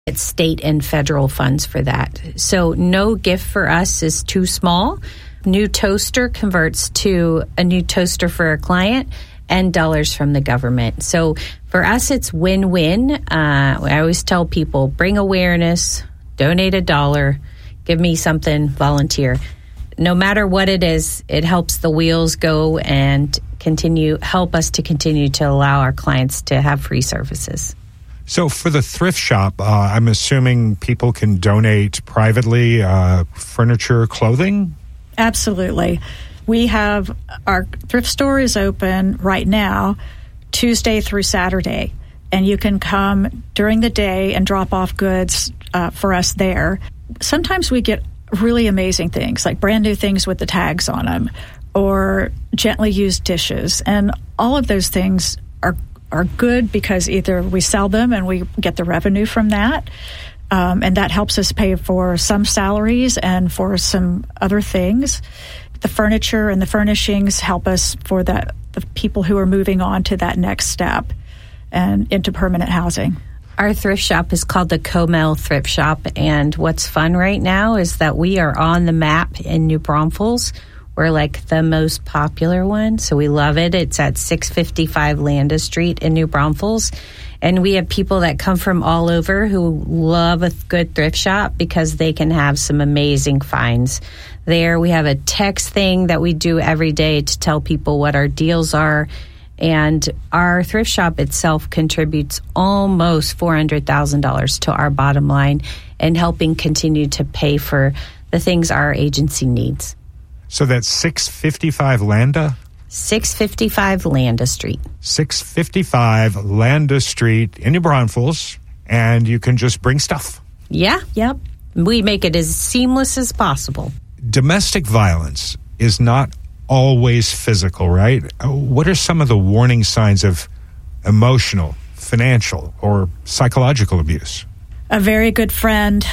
It's state and federal funds for that. So no gift for us is too small. New toaster converts to a new toaster for a client and dollars from the government. So for us, it's win-win. I always tell people, bring awareness, donate $1, give me something, volunteer. No matter what it is, it helps the wheels go and help us to continue to allow our clients to have free services. So for the thrift shop, I'm assuming people can donate privately furniture, clothing? Absolutely. We have our thrift store is open right now, Tuesday through Saturday, and you can come during the day and drop off goods for us there. Sometimes we get really amazing things, like brand new things with the tags on them, or gently used dishes, and all of those things are good because either we sell them and we get the revenue from that, and that helps us pay for some salaries and for some other things. The furniture and the furnishings help us for the people who are moving on to that next step and into permanent housing. Our thrift shop is called the Comel Thrift Shop, and what's fun right now is that we are on the map in New Braunfels. We're like the most popular one, so we love it. It's at 655 Landis Street in New Braunfels. And we have people that come from all over who love a good thrift shop because they can have some amazing finds there. We have a text thing that we do every day to tell people what our deals are. And our thrift shop itself contributes almost $400,000 to our bottom line and helping continue to pay for the things our agency needs. So that's 655 Landa? 655 Landa Street. 655 Landa Street in New Braunfels, and you can just bring stuff. Yeah, yep. We make it as seamless as possible. Domestic violence is not always physical, right? What are some of the warning signs of emotional, financial, or psychological abuse? A very good friend,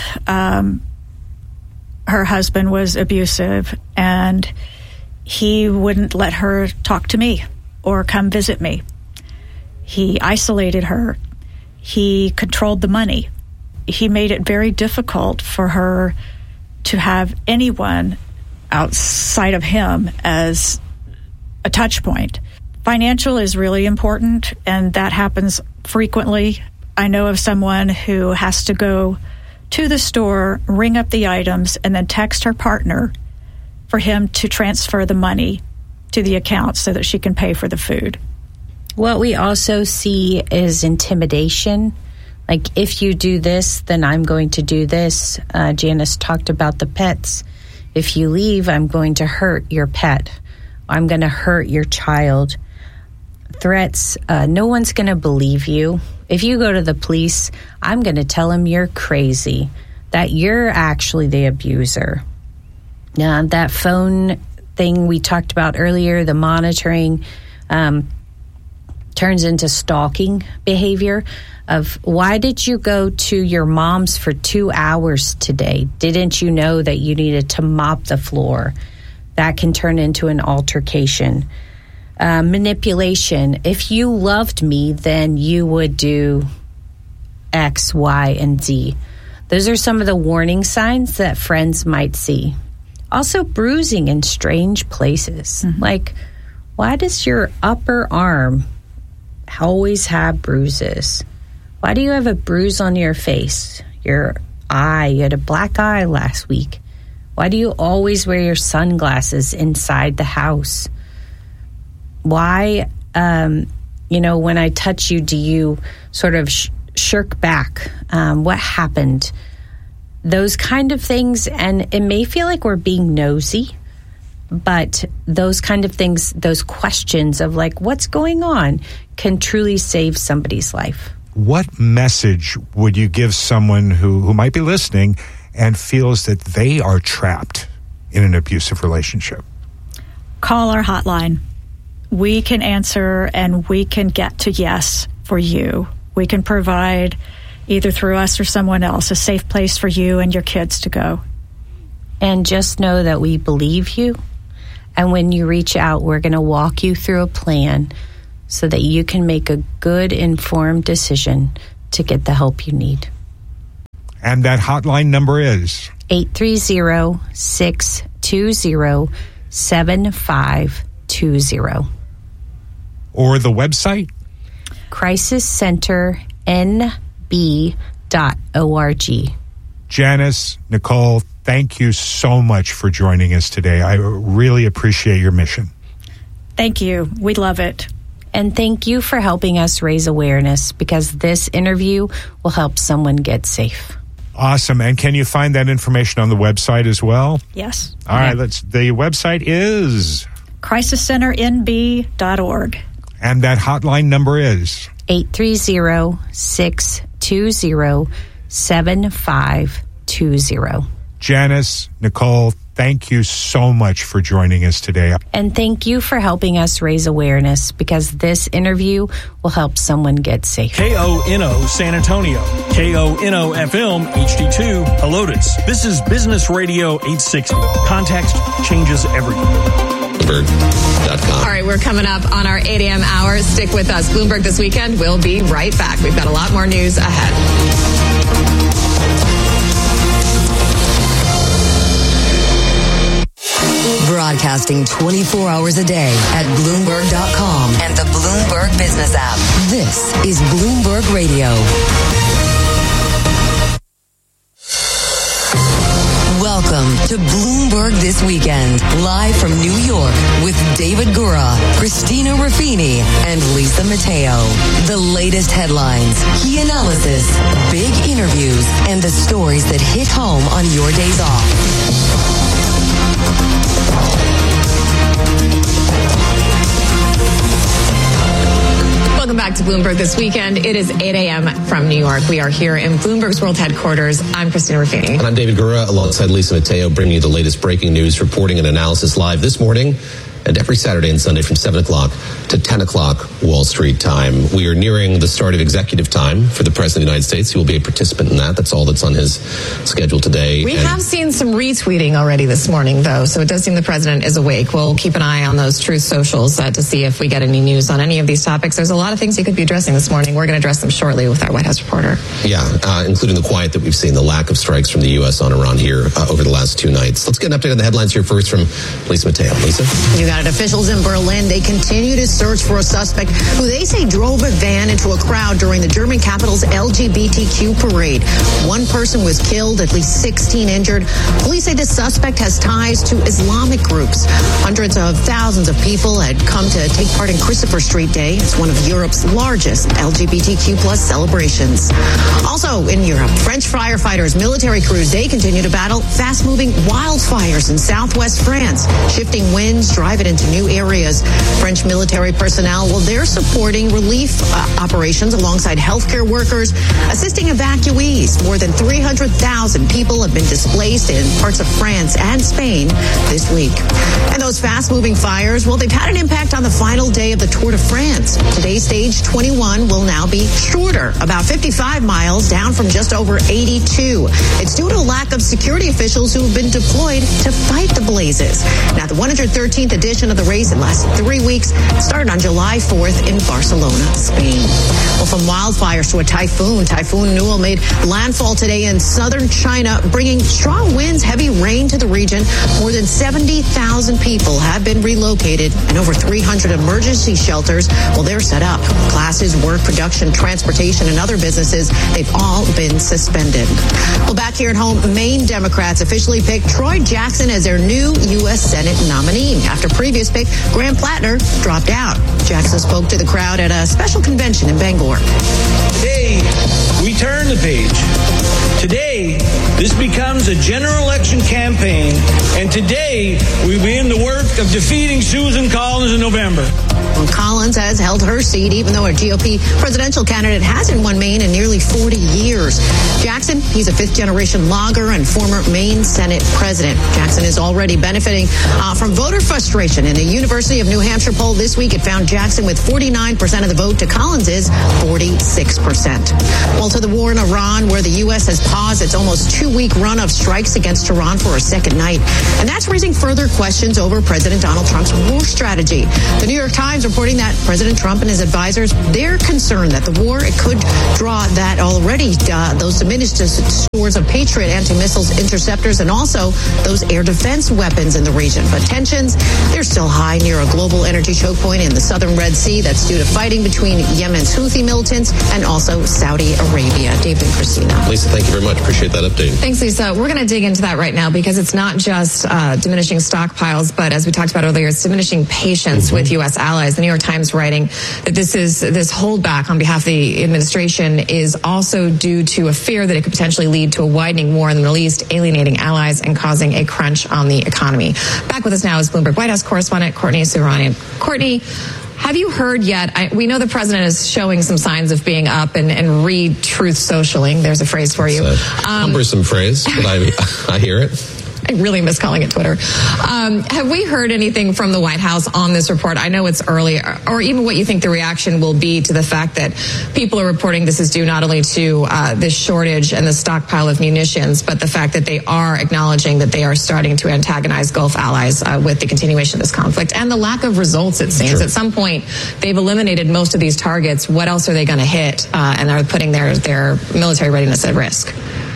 her husband was abusive, and he wouldn't let her talk to me or come visit me. He isolated her. He controlled the money. He made it very difficult for her to have anyone outside of him as a touch point. Financial is really important, and that happens frequently. I know of someone who has to go to the store, ring up the items, and then text her partner for him to transfer the money to the account so that she can pay for the food. What we also see is intimidation. Like, if you do this, then I'm going to do this. Janice talked about the pets. If you leave, I'm going to hurt your pet. I'm going to hurt your child. Threats, no one's going to believe you. If you go to the police, I'm going to tell them you're crazy, that you're actually the abuser. Now, that phone thing we talked about earlier, the monitoring, turns into stalking behavior of, why did you go to your mom's for 2 hours today? Didn't you know that you needed to mop the floor? That can turn into an altercation. Manipulation. If you loved me, then you would do X, Y, and Z. Those are some of the warning signs that friends might see. Also, bruising in strange places. Mm-hmm. Like, why does your upper arm always have bruises? Why do you have a bruise on your face? Your eye, you had a black eye last week. Why do you always wear your sunglasses inside the house? Why, when I touch you, do you sort of shirk back? What happened? Those kind of things. And it may feel like we're being nosy, but those kind of things, those questions of like, what's going on, can truly save somebody's life. What message would you give someone who might be listening and feels that they are trapped in an abusive relationship? Call our hotline. We can answer and we can get to yes for you. We can provide, either through us or someone else, a safe place for you and your kids to go. And just know that we believe you. And when you reach out, we're going to walk you through a plan so that you can make a good, informed decision to get the help you need. And that hotline number is? 830-620-7520. Or the website? CrisisCenterNB.org. Janice, Nicole, thank you so much for joining us today. I really appreciate your mission. Thank you. We love it. And thank you for helping us raise awareness, because this interview will help someone get safe. Awesome. And can you find that information on the website as well? Yes. All right. The website is? CrisisCenterNB.org. And that hotline number is? 830-620-7520. Janice, Nicole, thank you so much for joining us today. And thank you for helping us raise awareness, because this interview will help someone get safe. KONO San Antonio, KONO FM HD2 Helotes. This is Business Radio 860. Context changes everything. Bloomberg.com. All right, we're coming up on our 8 a.m. hour. Stick with us. Bloomberg This Weekend. We'll be right back. We've got a lot more news ahead. Broadcasting 24 hours a day at Bloomberg.com and the Bloomberg Business app. This is Bloomberg Radio. Welcome to Bloomberg This Weekend, live from New York with David Gura, Christina Ruffini, and Lisa Mateo. The latest headlines, key analysis, big interviews, and the stories that hit home on your days off. Welcome back to Bloomberg This Weekend. It is 8 a.m. from New York. We are here in Bloomberg's World Headquarters. I'm Christina Ruffini. And I'm David Gura, alongside Lisa Mateo, bringing you the latest breaking news, reporting and analysis live this morning and every Saturday and Sunday from 7 o'clock to 10 o'clock Wall Street time. We are nearing the start of executive time for the President of the United States. He will be a participant in that. That's all that's on his schedule today. We have seen some retweeting already this morning, though, so it does seem the President is awake. We'll keep an eye on those Truth Socials to see if we get any news on any of these topics. There's a lot of things he could be addressing this morning. We're going to address them shortly with our White House reporter. Yeah, including the quiet that we've seen, the lack of strikes from the U.S. on Iran here over the last 2 nights. Let's get an update on the headlines here first from Lisa Mateo. Lisa? You got it. Officials in Berlin, they continue to search for a suspect who they say drove a van into a crowd during the German capital's LGBTQ parade. 1 person was killed, at least 16 injured. Police say the suspect has ties to Islamic groups. Hundreds of thousands of people had come to take part in Christopher Street Day. It's one of Europe's largest LGBTQ plus celebrations. Also in Europe, French firefighters, military crews, they continue to battle fast-moving wildfires in southwest France. Shifting winds drive it into new areas. French military personnel, well, they're supporting relief operations alongside healthcare workers, assisting evacuees. More than 300,000 people have been displaced in parts of France and Spain this week. And those fast-moving fires, well, they've had an impact on the final day of the Tour de France. Today's stage 21 will now be shorter, about 55 miles, down from just over 82. It's due to a lack of security officials who have been deployed to fight the blazes. Now, the 113th edition of the race, it lasted 3 weeks, started on July 4th in Barcelona, Spain. Well, from wildfires to a typhoon, Typhoon Newell made landfall today in southern China, bringing strong winds, heavy rain to the region. More than 70,000 people have been relocated, and over 300 emergency shelters, well, they're set up. Classes, work, production, transportation, and other businesses, they've all been suspended. Well, back here at home, Maine Democrats officially picked Troy Jackson as their new U.S. Senate nominee. After previous pick, Graham Plattner dropped out. Jackson spoke to the crowd at a special convention in Bangor. Today, we turn the page. Today, this becomes a general election campaign, and today we begin the work of defeating Susan Collins in November. Well, Collins has held her seat, even though her GOP presidential candidate hasn't won Maine in nearly 40 years. Jackson, he's a fifth-generation logger and former Maine Senate president. Jackson is already benefiting from voter frustration. In the University of New Hampshire poll this week, it found Jackson with 49% of the vote to Collins' 46%. Well, to the war in Iran, where the U.S. has paused its almost 2-week run of strikes against Iran for a second night. And that's raising further questions over President Donald Trump's war strategy. The New York Times reporting that President Trump and his advisors, they're concerned that the war, it could draw that already, those diminished stores of Patriot anti-missiles interceptors and also those air defense weapons in the region. But tensions, they're still high near a global energy choke point in the southern Red Sea. That's due to fighting between Yemen's Houthi militants and also Saudi Arabia. David and Christina. Lisa, thank you very much. Appreciate that update. Thanks, Lisa. We're going to dig into that right now because it's not just diminishing stockpiles, but as we talked about earlier, it's diminishing patience with U.S. allies. The New York Times writing that this holdback on behalf of the administration is also due to a fear that it could potentially lead to a widening war in the Middle East, alienating allies and causing a crunch on the economy. Back with us now is Bloomberg White House correspondent Courtney Subrani. Courtney, have you heard yet? We know the president is showing some signs of being up and re-truth socialing. There's a phrase for you. Cumbersome phrase, but I hear it. I really miss calling it Twitter. Have we heard anything from the White House on this report? I know it's early, or even what you think the reaction will be to the fact that people are reporting this is due not only to this shortage and the stockpile of munitions, but the fact that they are acknowledging that they are starting to antagonize Gulf allies with the continuation of this conflict and the lack of results, it seems. Sure. At some point, they've eliminated most of these targets. What else are they going to hit? And are putting their military readiness at risk?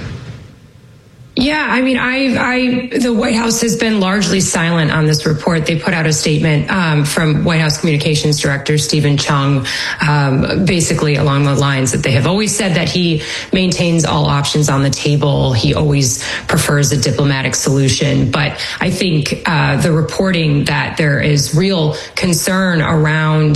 Yeah, I mean, the White House has been largely silent on this report. They put out a statement from White House Communications Director Stephen Chung, basically along the lines that they have always said that he maintains all options on the table. He always prefers a diplomatic solution. But I think the reporting that there is real concern around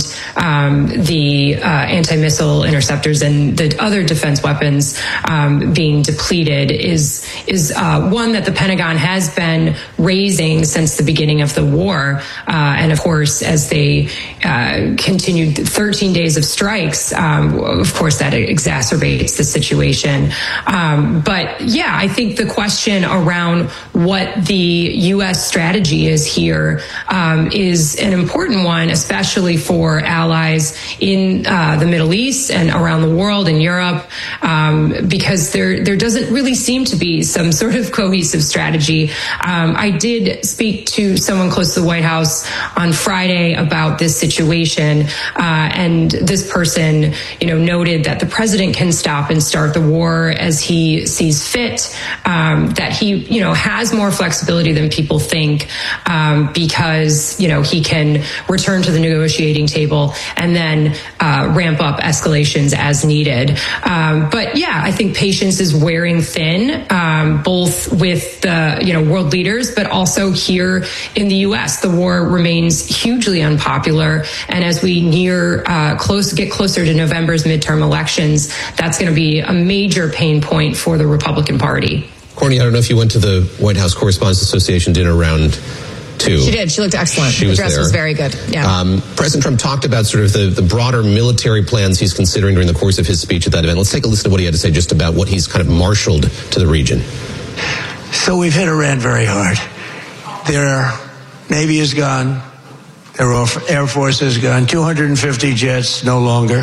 the anti-missile interceptors and the other defense weapons being depleted is one that the Pentagon has been raising since the beginning of the war. And of course, as they continued 13 days of strikes, of course, that exacerbates the situation. But yeah, I think the question around what the U.S. strategy is here is an important one, especially for allies in the Middle East and around the world, in Europe, because there doesn't really seem to be some sort of cohesive strategy. I did speak to someone close to the White House on Friday about this situation, and this person, noted that the president can stop and start the war as he sees fit, that he, has more flexibility than people think, because, he can return to the negotiating table and then ramp up escalations as needed. But yeah, I think patience is wearing thin, both with the world leaders, but also here in the U.S. The war remains hugely unpopular, and as we get closer to November's midterm elections, that's going to be a major pain point for the Republican Party. Courtney, I don't know if you went to the White House Correspondents Association dinner round 2. She did. She looked excellent. The dress was very good. Yeah. President Trump talked about sort of the broader military plans he's considering during the course of his speech at that event. Let's take a listen to what he had to say just about what he's kind of marshaled to the region. So we've hit Iran very hard. Their Navy is gone. Their Air Force is gone. 250 jets, no longer.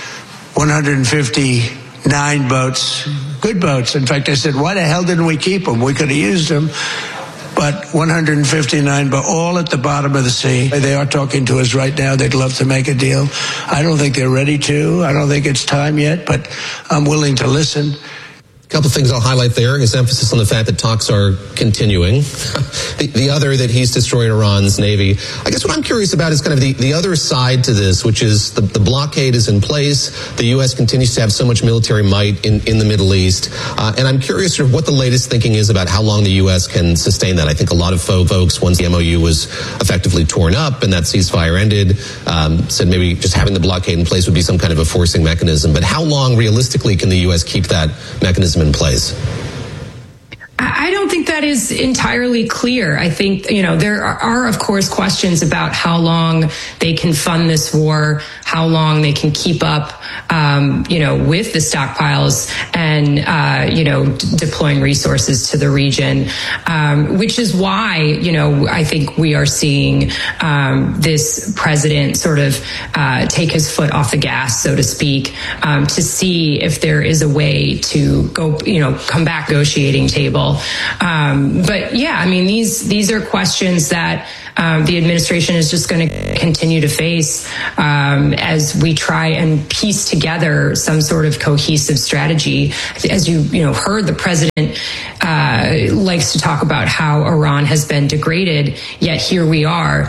159 boats, good boats. In fact, I said, why the hell didn't we keep them? We could have used them. But 159, but all at the bottom of the sea. They are talking to us right now. They'd love to make a deal. I don't think they're ready to. I don't think it's time yet, but I'm willing to listen. A couple of things I'll highlight there. His emphasis on the fact that talks are continuing. The other, that he's destroying Iran's Navy. I guess what I'm curious about is kind of the other side to this, which is the blockade is in place. The U.S. continues to have so much military might in the Middle East. And I'm curious sort of what the latest thinking is about how long the U.S. can sustain that. I think a lot of folks, once the MOU was effectively torn up and that ceasefire ended, said maybe just having the blockade in place would be some kind of a forcing mechanism. But how long realistically can the U.S. keep that mechanism in place? I don't think that is entirely clear. I think, there are, of course, questions about how long they can fund this war, how long they can keep up, with the stockpiles and, deploying resources to the region, which is why, I think we are seeing this president sort of take his foot off the gas, so to speak, to see if there is a way to go, come back negotiating table. But yeah, I mean, these are questions that the administration is just going to continue to face as we try and piece together some sort of cohesive strategy. As you heard, the president likes to talk about how Iran has been degraded, yet here we are.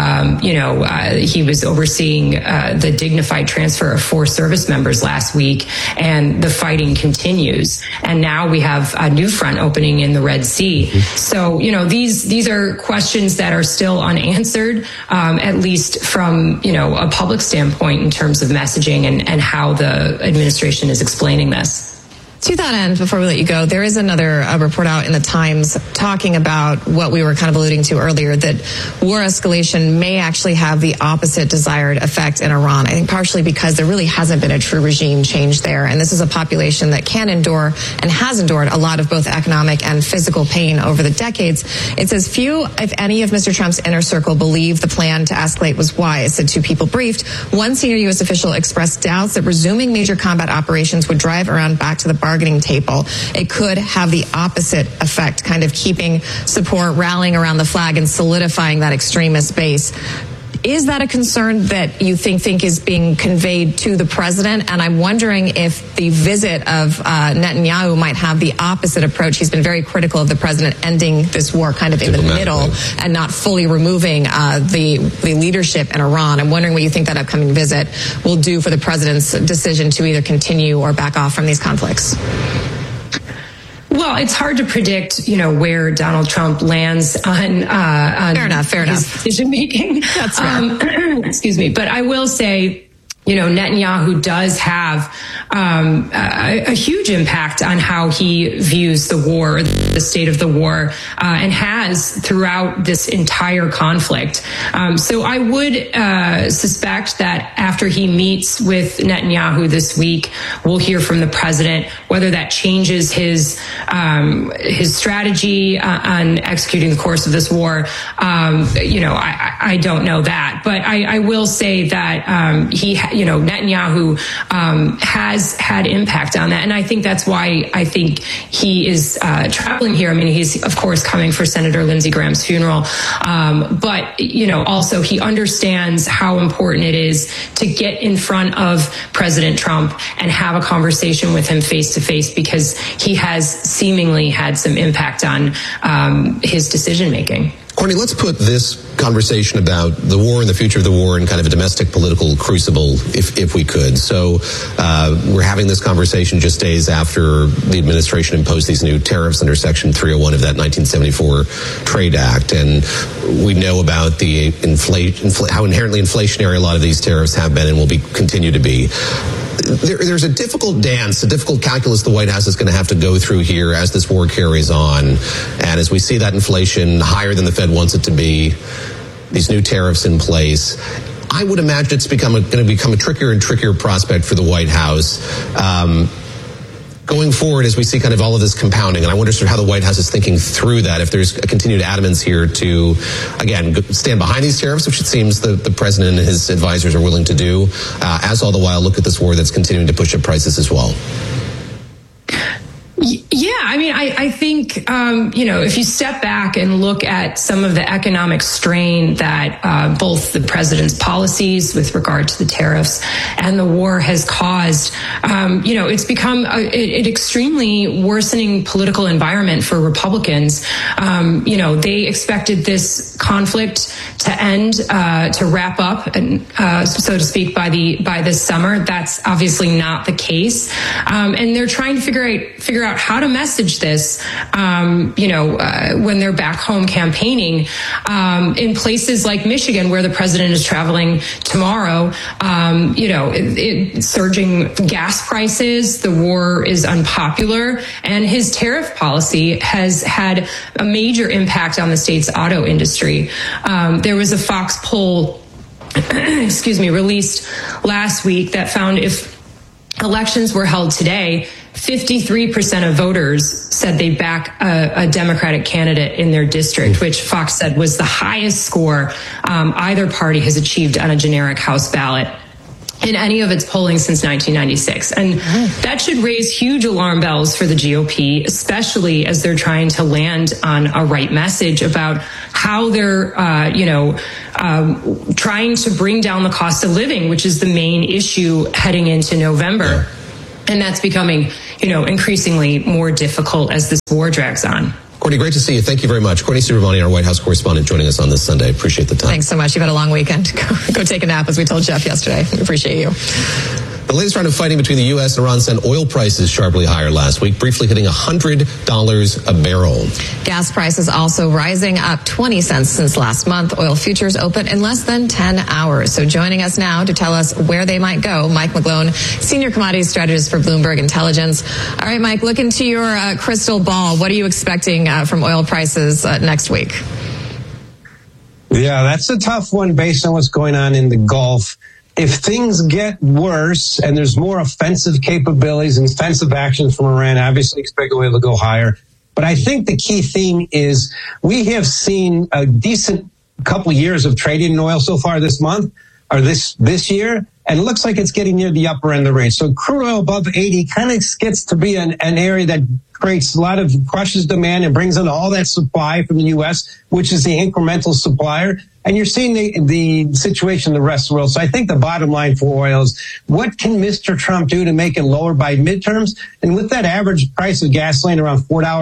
He was overseeing the dignified transfer of 4 service members last week, and the fighting continues. And now we have a new front opening in the Red Sea. So, these are questions that are still unanswered, at least from, a public standpoint in terms of messaging and how the administration is explaining this. To that end, before we let you go, there is another report out in the Times talking about what we were kind of alluding to earlier, that war escalation may actually have the opposite desired effect in Iran. I think partially because there really hasn't been a true regime change there. And this is a population that can endure and has endured a lot of both economic and physical pain over the decades. It says few, if any, of Mr. Trump's inner circle believe the plan to escalate was wise, said 2 people briefed. One senior U.S. official expressed doubts that resuming major combat operations would drive Iran back to the bargaining table. It could have the opposite effect, kind of keeping support, rallying around the flag, and solidifying that extremist base. Is that a concern that you think is being conveyed to the president? And I'm wondering if the visit of Netanyahu might have the opposite approach. He's been very critical of the president ending this war kind of in the middle and not fully removing the leadership in Iran. I'm wondering what you think that upcoming visit will do for the president's decision to either continue or back off from these conflicts. Well, it's hard to predict, where Donald Trump lands on fair enough decision making. That's right. Excuse me, but I will say, Netanyahu does have a huge impact on how he views the war, the state of the war, and has throughout this entire conflict. So I would suspect that after he meets with Netanyahu this week, we'll hear from the president. Whether that changes his strategy on executing the course of this war, I don't know that. But I will say that Netanyahu has had impact on that. And I think that's why I think he is traveling here. I mean, he's, of course, coming for Senator Lindsey Graham's funeral. But, also he understands how important it is to get in front of President Trump and have a conversation with him face to face, because he has seemingly had some impact on his decision making. Courtney, let's put this conversation about the war and the future of the war in kind of a domestic political crucible, if we could. So we're having this conversation just days after the administration imposed these new tariffs under Section 301 of that 1974 Trade Act. And we know about the how inherently inflationary a lot of these tariffs have been and will continue to be. There's a difficult dance, a difficult calculus the White House is going to have to go through here as this war carries on. And as we see that inflation higher than the Fed wants it to be, these new tariffs in place, I would imagine it's going to become a trickier and trickier prospect for the White House. Going forward, as we see kind of all of this compounding, and I wonder sort of how the White House is thinking through that, if there's a continued adamance here to, again, stand behind these tariffs, which it seems the president and his advisors are willing to do, as all the while look at this war that's continuing to push up prices as well. Yeah, I mean, I think, if you step back and look at some of the economic strain that both the president's policies with regard to the tariffs and the war has caused, it's become an extremely worsening political environment for Republicans. They expected this conflict to end, to wrap up, and so to speak, by this summer. That's obviously not the case, and they're trying to figure out how to message this, when they're back home campaigning, in places like Michigan, where the president is traveling tomorrow. Surging gas prices, the war is unpopular, and his tariff policy has had a major impact on the state's auto industry. There was a Fox poll, released last week that found if elections were held today, 53% of voters said they'd back a Democratic candidate in their district, which Fox said was the highest score either party has achieved on a generic House ballot. in any of its polling since 1996. And that should raise huge alarm bells for the GOP, especially as they're trying to land on a right message about how they're, trying to bring down the cost of living, which is the main issue heading into November. And that's becoming, increasingly more difficult as this war drags on. Courtney, great to see you. Thank you very much. Courtney Ciravani, our White House correspondent, joining us on this Sunday. Appreciate the time. Thanks so much. You've had a long weekend. Go take a nap, as we told Jeff yesterday. We appreciate you. The latest round of fighting between the U.S. and Iran sent oil prices sharply higher last week, briefly hitting $100 a barrel. Gas prices also rising, up 20 cents since last month. Oil futures open in less than 10 hours. So joining us now to tell us where they might go, Mike McGlone, Senior Commodities Strategist for Bloomberg Intelligence. All right, Mike, look into your crystal ball. What are you expecting from oil prices next week? Yeah, that's a tough one based on what's going on in the Gulf. If things get worse and there's more offensive capabilities and offensive actions from Iran, obviously expect oil to go higher. But I think the key theme is we have seen a decent couple years of trading in oil so far this month or this year, and it looks like it's getting near the upper end of the range. So crude oil above 80 kind of gets to be an area that creates a lot of crushes demand and brings in all that supply from the U.S., which is the incremental supplier. And you're seeing the situation in the rest of the world. So I think the bottom line for oil is, what can Mr. Trump do to make it lower by midterms? And with that average price of gasoline around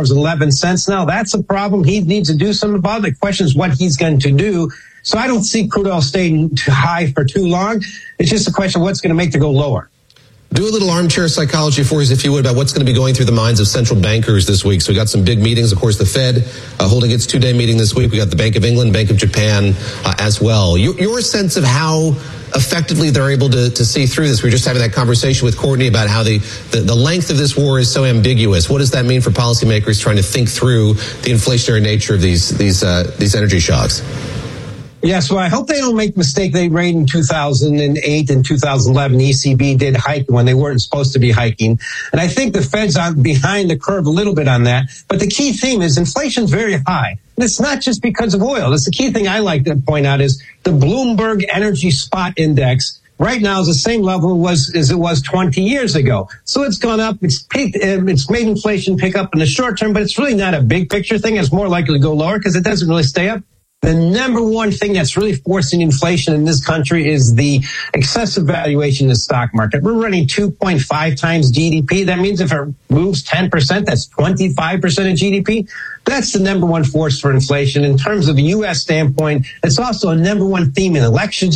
$4.11 now, that's a problem he needs to do something about. The question is what he's going to do. So I don't see crude oil staying too high for too long. It's just a question of what's going to make it go lower. Do a little armchair psychology for us, if you would, about what's going to be going through the minds of central bankers this week. So we got some big meetings. Of course, the Fed holding its 2-day meeting this week. We got the Bank of England, Bank of Japan as well. Your sense of how effectively they're able to see through this. We were just having that conversation with Courtney about how the length of this war is so ambiguous. What does that mean for policymakers trying to think through the inflationary nature of these energy shocks? Yes, well, I hope they don't make the mistake they made in 2008 and 2011. ECB did hike when they weren't supposed to be hiking. And I think the Fed's behind the curve a little bit on that. But the key theme is inflation's very high. And it's not just because of oil. That's the key thing I like to point out is the Bloomberg Energy Spot Index right now is the same level as it was 20 years ago. So it's gone up. It's peaked. It's made inflation pick up in the short term, but it's really not a big picture thing. It's more likely to go lower because it doesn't really stay up. The number one thing that's really forcing inflation in this country is the excessive valuation in the stock market. We're running 2.5 times GDP. That means if it moves 10%, that's 25% of GDP. That's the number one force for inflation. In terms of a U.S. standpoint, it's also a number one theme in elections,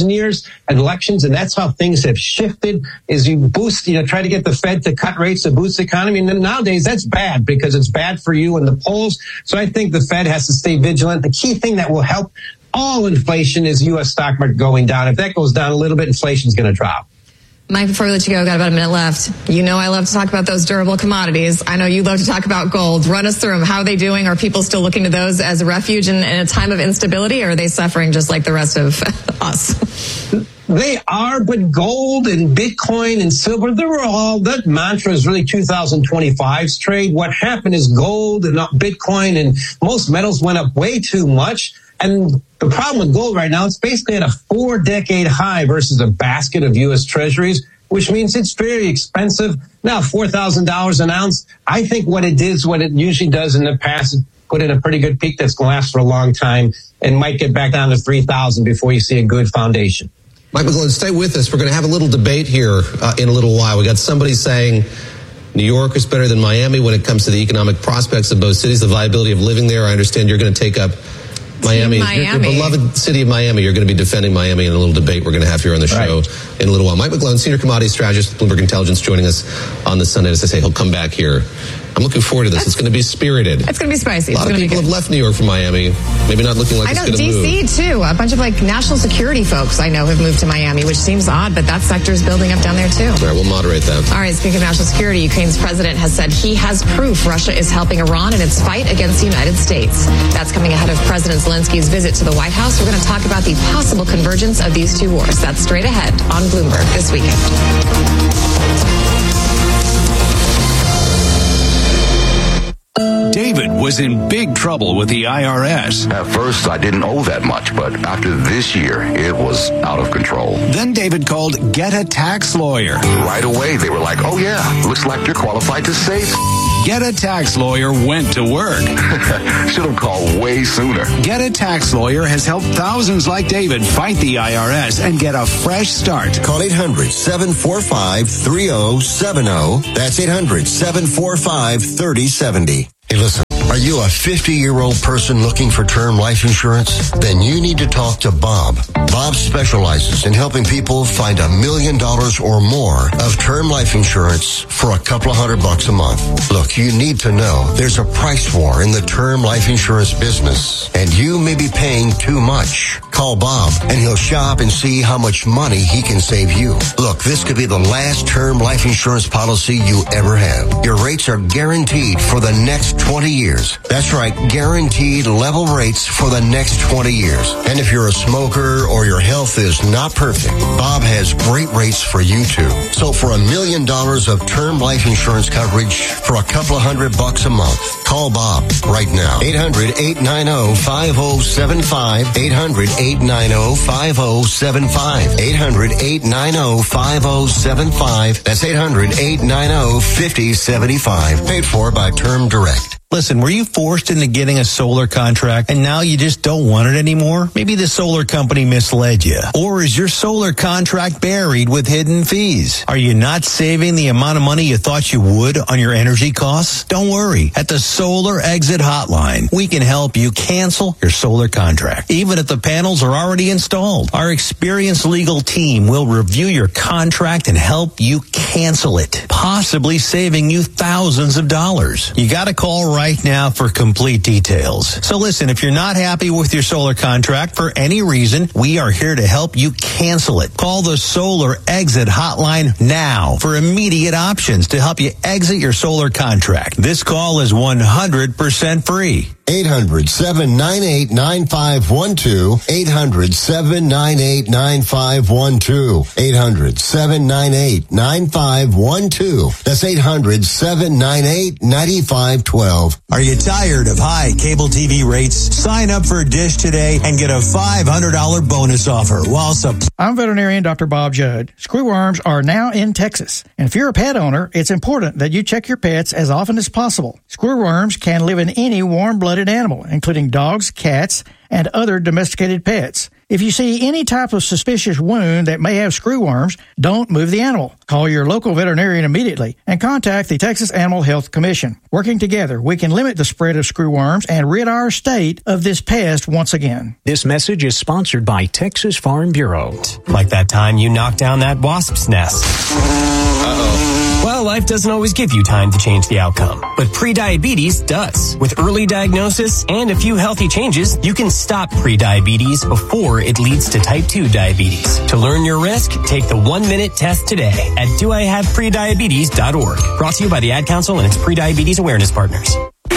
and that's how things have shifted, is you boost, try to get the Fed to cut rates to boost the economy. And then nowadays, that's bad because it's bad for you in the polls. So I think the Fed has to stay vigilant. The key thing that will help all inflation is U.S. stock market going down. If that goes down a little bit, inflation's going to drop. Mike, before we let you go, got about a minute left. You know I love to talk about those durable commodities. I know you love to talk about gold. Run us through them. How are they doing? Are people still looking to those as a refuge in a time of instability, or are they suffering just like the rest of us? They are, but gold and Bitcoin and silver, that mantra is really 2025's trade. What happened is gold and Bitcoin and most metals went up way too much. And the problem with gold right now, it's basically at a 4-decade high versus a basket of U.S. Treasuries, which means it's very expensive. Now, $4,000 an ounce. I think what it is, what it usually does in the past, is put in a pretty good peak that's going to last for a long time and might get back down to 3,000 before you see a good foundation. Mike McGlone, stay with us. We're going to have a little debate here in a little while. We got somebody saying New York is better than Miami when it comes to the economic prospects of both cities, the viability of living there. I understand you're going to take up Miami. Your beloved city of Miami. You're going to be defending Miami in a little debate we're going to have here on the show in a little while. Mike McGlone, Senior Commodities Strategist, Bloomberg Intelligence, joining us on this Sunday. As I say, he'll come back here. I'm looking forward to this. It's going to be spirited. It's going to be spicy. A lot of people have left New York for Miami. Maybe not looking like it's going to move. I know, D.C. too. A bunch of national security folks I know have moved to Miami, which seems odd, but that sector is building up down there too. All right, we'll moderate that. All right, speaking of national security, Ukraine's president has said he has proof Russia is helping Iran in its fight against the United States. That's coming ahead of President Zelensky's visit to the White House. We're going to talk about the possible convergence of these two wars. That's straight ahead on Bloomberg this weekend. David was in big trouble with the IRS. At first, I didn't owe that much, but after this year, it was out of control. Then David called Get a Tax Lawyer. Right away, they were like, oh yeah, looks like you're qualified to save. Get a Tax Lawyer went to work. Should have called way sooner. Get a Tax Lawyer has helped thousands like David fight the IRS and get a fresh start. Call 800-745-3070. That's 800-745-3070. Hey, listen. Are you a 50-year-old person looking for term life insurance? Then you need to talk to Bob. Bob specializes in helping people find $1 million or more of term life insurance for a couple of $100 a month. Look, you need to know there's a price war in the term life insurance business, and you may be paying too much. Call Bob, and he'll shop and see how much money he can save you. Look, this could be the last term life insurance policy you ever have. Your rates are guaranteed for the next 20 years. That's right, guaranteed level rates for the next 20 years. And if you're a smoker or your health is not perfect, Bob has great rates for you too. So for $1 million of term life insurance coverage for a couple of $100 a month, call Bob right now. 800-890-5075. 800-890-5075. 800-890-5075. That's 800-890-5075. Paid for by Term Direct. Listen, were you forced into getting a solar contract and now you just don't want it anymore? Maybe the solar company misled you. Or is your solar contract buried with hidden fees? Are you not saving the amount of money you thought you would on your energy costs? Don't worry. At the Solar Exit Hotline, we can help you cancel your solar contract, even if the panels are already installed. Our experienced legal team will review your contract and help you cancel it, possibly saving you thousands of dollars. You got to call right now for complete details. So listen, if you're not happy with your solar contract for any reason, we are here to help you cancel it. Call the Solar Exit Hotline now for immediate options to help you exit your solar contract. This call is 100% free. 800-798-9512. 800-798-9512. 800-798-9512. That's 800-798-9512. Are you tired of high cable TV rates? Sign up for Dish today and get a $500 bonus offer while I'm veterinarian Dr. Bob Judd. Screwworms are now in Texas. And if you're a pet owner, it's important that you check your pets as often as possible. Screwworms can live in any warm-blooded animal, including dogs, cats, and other domesticated pets. If you see any type of suspicious wound that may have screwworms, don't move the animal. Call your local veterinarian immediately and contact the Texas Animal Health Commission. Working together, we can limit the spread of screwworms and rid our state of this pest once again. This message is sponsored by Texas Farm Bureau. Like that time you knocked down that wasp's nest. Uh-oh. Well, life doesn't always give you time to change the outcome, but prediabetes does. With early diagnosis and a few healthy changes, you can stop prediabetes before it leads to type 2 diabetes. To learn your risk, take the 1-minute test today at doihaveprediabetes.org. Brought to you by the Ad Council and its prediabetes awareness partners.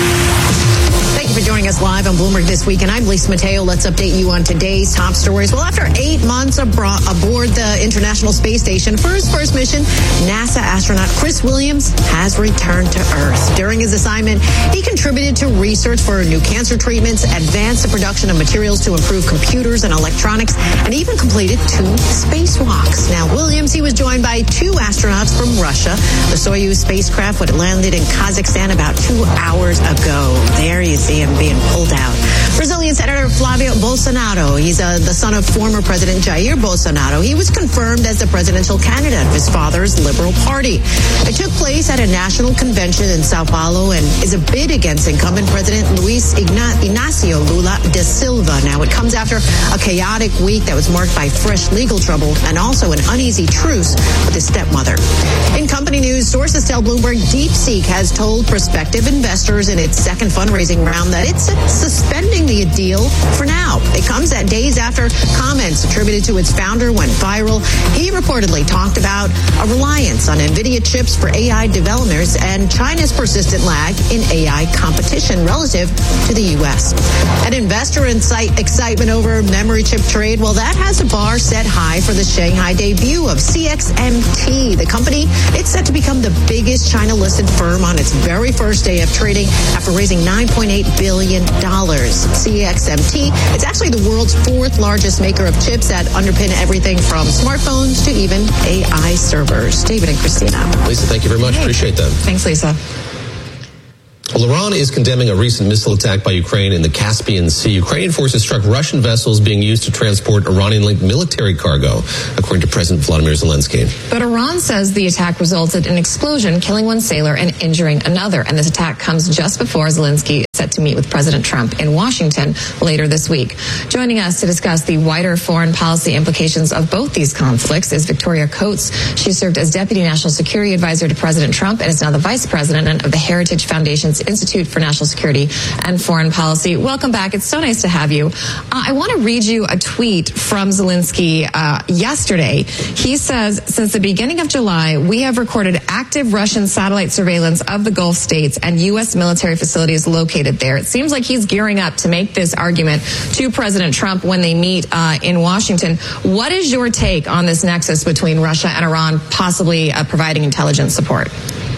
Thank you for joining us live on Bloomberg This Week, and I'm Lisa Mateo. Let's update you on today's top stories. Well, after 8 months aboard the International Space Station for his first mission, NASA astronaut Chris Williams has returned to Earth. During his assignment, he contributed to research for new cancer treatments, advanced the production of materials to improve computers and electronics, and even completed 2 spacewalks. Now, Williams, he was joined by 2 astronauts from Russia. The Soyuz spacecraft would have landed in Kazakhstan about 2 hours ago. There you see him being pulled out. Brazilian Senator Flavio Bolsonaro, he's the son of former President Jair Bolsonaro. He was confirmed as the presidential candidate of his father's Liberal Party. It took place at a national convention in Sao Paulo and is a bid against incumbent President Luiz Inácio Lula da Silva. Now, it comes after a chaotic week that was marked by fresh legal trouble and also an uneasy truce with his stepmother. In company news, sources tell Bloomberg DeepSeek has told prospective investors in its second fundraising round that it's suspending the deal for now. It comes at days after comments attributed to its founder went viral. He reportedly talked about a reliance on NVIDIA chips for AI developers and China's persistent lag in AI competition relative to the U.S. An investor excitement over memory chip trade, well, that has a bar set high for the Shanghai debut of CXMT. The company, it's set to become the biggest China-listed firm on its very first day of trading after raising $9.8 billion. CXMT, it's actually the world's fourth largest maker of chips that underpin everything from smartphones to even AI servers. David and Christina. Lisa, thank you very much. Hey. Appreciate that. Thanks, Lisa. Well, Iran is condemning a recent missile attack by Ukraine in the Caspian Sea. Ukrainian forces struck Russian vessels being used to transport Iranian-linked military cargo, according to President Vladimir Zelensky. But Iran says the attack resulted in an explosion, killing one sailor and injuring another. And this attack comes just before Zelensky is set to meet with President Trump in Washington later this week. Joining us to discuss the wider foreign policy implications of both these conflicts is Victoria Coates. She served as Deputy National Security Advisor to President Trump and is now the Vice President of the Heritage Foundation's Institute for National Security and Foreign Policy. Welcome back. It's so nice to have you. I want to read you a tweet from Zelensky yesterday. He says, since the beginning of July, we have recorded active Russian satellite surveillance of the Gulf states and U.S. military facilities located there. It seems like he's gearing up to make this argument to President Trump when they meet in Washington. What is your take on this nexus between Russia and Iran possibly providing intelligence support?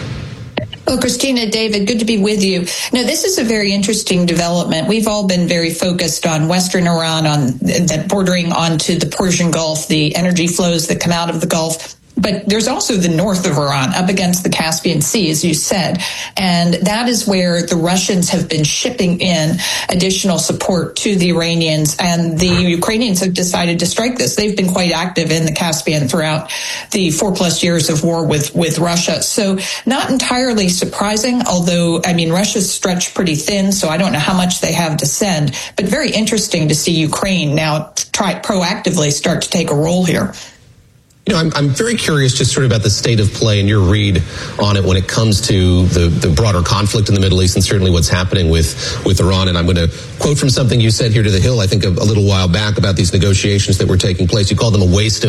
Well, Christina, David, good to be with you. No, this is a very interesting development. We've all been very focused on Western Iran, on that bordering onto the Persian Gulf, the energy flows that come out of the Gulf. But there's also the north of Iran, up against the Caspian Sea, as you said. And that is where the Russians have been shipping in additional support to the Iranians. And the Ukrainians have decided to strike this. They've been quite active in the Caspian throughout the 4+ years of war with Russia. So not entirely surprising, although, I mean, Russia's stretched pretty thin, so I don't know how much they have to send. But very interesting to see Ukraine now proactively start to take a role here. You know, I'm very curious just sort of about the state of play and your read on it when it comes to the broader conflict in the Middle East and certainly what's happening with Iran. And I'm going to quote from something you said here to The Hill, I think a little while back, about these negotiations that were taking place. You called them a waste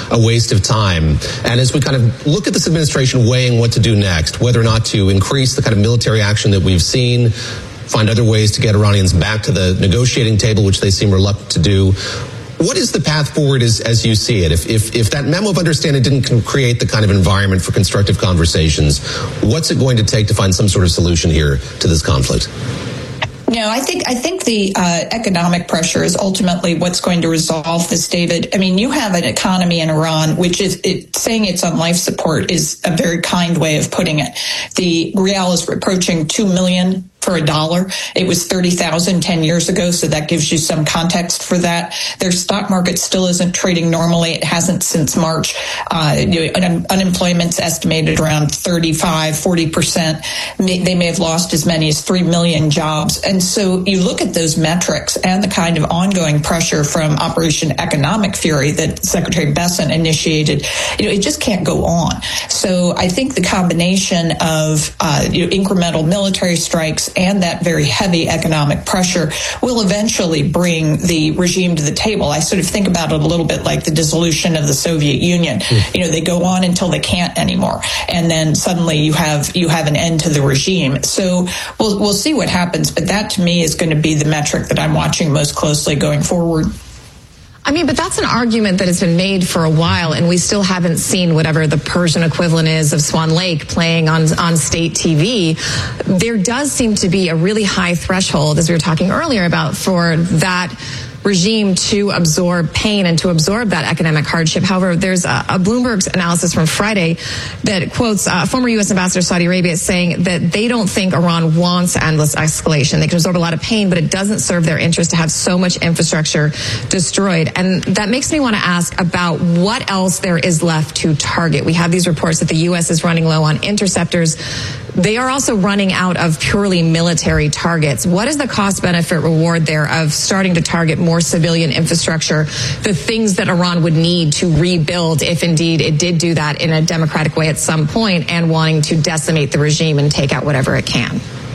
of time. And as we kind of look at this administration weighing what to do next, whether or not to increase the kind of military action that we've seen, find other ways to get Iranians back to the negotiating table, which they seem reluctant to do, what is the path forward as you see it? If that memo of understanding didn't create the kind of environment for constructive conversations, what's it going to take to find some sort of solution here to this conflict? No, I think the economic pressure is ultimately what's going to resolve this, David. I mean, you have an economy in Iran, which is saying it's on life support is a very kind way of putting it. The rial is approaching $2 million for $1. It was 30,000 10 years ago, so that gives you some context for that. Their stock market still isn't trading normally. It hasn't since March. Unemployment's estimated around 35-40%. They may have lost as many as 3 million jobs. And so you look at those metrics and the kind of ongoing pressure from Operation Economic Fury that Secretary Bessent initiated, it just can't go on. So I think the combination of incremental military strikes and that very heavy economic pressure will eventually bring the regime to the table. I sort of think about it a little bit like the dissolution of the Soviet Union. They go on until they can't anymore, and then suddenly you have an end to the regime. So we'll see what happens, but that to me is going to be the metric that I'm watching most closely going forward. I mean, but that's an argument that has been made for a while, and we still haven't seen whatever the Persian equivalent is of Swan Lake playing on state TV. There does seem to be a really high threshold, as we were talking earlier about, for that regime to absorb pain and to absorb that economic hardship. However, there's a Bloomberg's analysis from Friday that quotes former U.S. Ambassador to Saudi Arabia saying that they don't think Iran wants endless escalation. They can absorb a lot of pain, but it doesn't serve their interest to have so much infrastructure destroyed. And that makes me want to ask about what else there is left to target. We have these reports that the U.S. is running low on interceptors. They are also running out of purely military targets. What is the cost-benefit reward there of starting to target more civilian infrastructure, the things that Iran would need to rebuild if indeed it did do that in a democratic way at some point, and wanting to decimate the regime and take out whatever it can?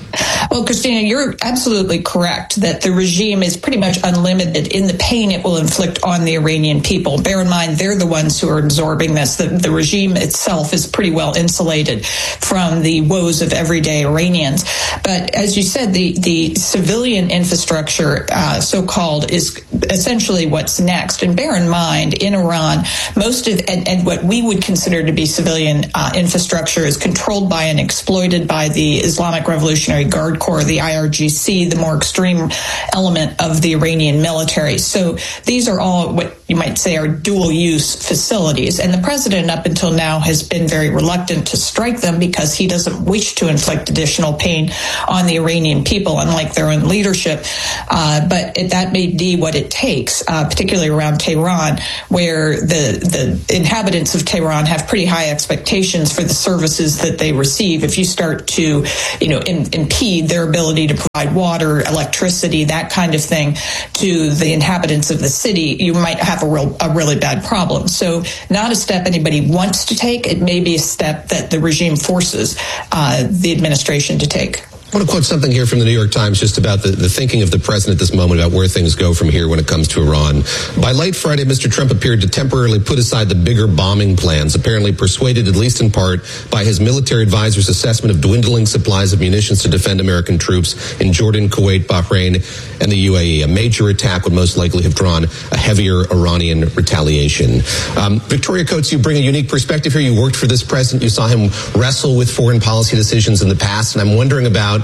Well, Christina, you're absolutely correct that the regime is pretty much unlimited in the pain it will inflict on the Iranian people. Bear in mind, they're the ones who are absorbing this. The regime itself is pretty well insulated from the woes of everyday Iranians. But as you said, the civilian infrastructure, so-called, is essentially what's next. And bear in mind, in Iran, most of and what we would consider to be civilian infrastructure is controlled by and exploited by the Islamic Revolutionary Guard Corps, the IRGC, the more extreme element of the Iranian military. So these are all what you might say are dual-use facilities. And the president, up until now, has been very reluctant to strike them because he doesn't wish to inflict additional pain on the Iranian people, unlike their own leadership. But that may be what it takes, particularly around Tehran, where the inhabitants of Tehran have pretty high expectations for the services that they receive. If you start to, impede their ability to provide water, electricity, that kind of thing to the inhabitants of the city, you might have a really bad problem. So not a step anybody wants to take. It may be a step that the regime forces the administration to take. I want to quote something here from the New York Times just about the thinking of the president at this moment about where things go from here when it comes to Iran. By late Friday, Mr. Trump appeared to temporarily put aside the bigger bombing plans, apparently persuaded, at least in part, by his military advisor's assessment of dwindling supplies of munitions to defend American troops in Jordan, Kuwait, Bahrain, and the UAE. A major attack would most likely have drawn a heavier Iranian retaliation. Victoria Coates, you bring a unique perspective here. You worked for this president. You saw him wrestle with foreign policy decisions in the past, and I'm wondering about